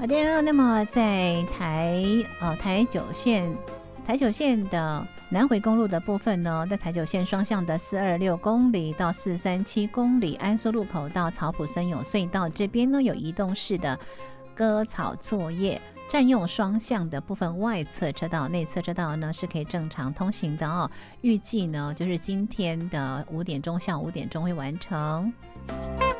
好的，那么在台九线的南回公路的部分呢，在台九线双向的426公里到437公里，安苏路口到草埔森永隧道这边呢，有移动式的割草作业，占用双向的部分外侧车道，内侧车道呢是可以正常通行的哦。预计呢就是今天的5点钟，下午5点钟会完成。